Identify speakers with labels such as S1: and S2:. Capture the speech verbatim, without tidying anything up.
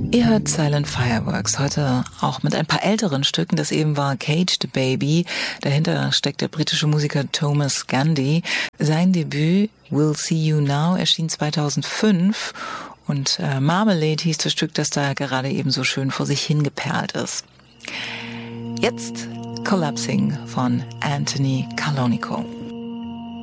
S1: Ihr hört Silent Fireworks, heute auch mit ein paar älteren Stücken. Das eben war Caged Baby. Dahinter steckt der britische Musiker Thomas Gandy. Sein Debüt We'll See You Now erschien zweitausendfünf und äh, Marmalade hieß das Stück, das da gerade eben so schön vor sich hingeperlt ist. Jetzt Collapsing von Anthony Calonico.